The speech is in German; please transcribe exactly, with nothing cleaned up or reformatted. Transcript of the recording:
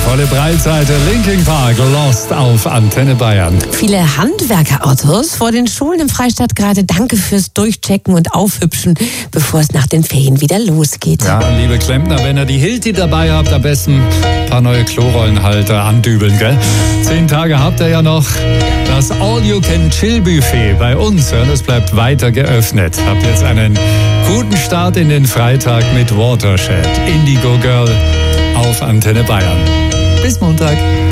Volle Breitseite, Linkin Park, Lost auf Antenne Bayern. Viele Handwerkerautos vor den Schulen im Freistaat gerade. Danke fürs Durchchecken und Aufhübschen, bevor es nach den Ferien wieder losgeht. Ja, liebe Klempner, wenn ihr die Hilti dabei habt, am besten ein paar neue Klorollenhalter andübeln, gell? Zehn Tage habt ihr ja noch. Das All-You-Can-Chill-Buffet bei uns, ja, das bleibt weiter geöffnet. Habt jetzt einen guten Start in den Freitag mit Watershed, Indigo Girl auf Antenne Bayern. Bis Montag.